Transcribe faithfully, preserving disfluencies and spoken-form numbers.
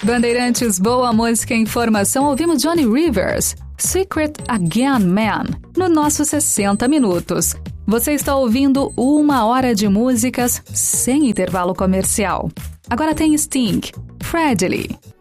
Bandeirantes, boa música e informação. Ouvimos Johnny Rivers, Secret Again Man, no nosso sessenta minutos. Você está ouvindo uma hora de músicas sem intervalo comercial. Agora tem Sting, Fragile.